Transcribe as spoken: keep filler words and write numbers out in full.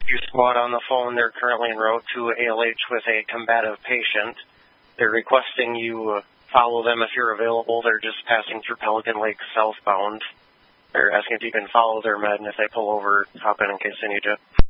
You squad on the phone. They're currently en route to A L H with a combative patient. They're requesting you uh, follow them if you're available. They're just passing through Pelican Lake southbound. They're asking if you can follow their med, and if they pull over, hop in in case they need you.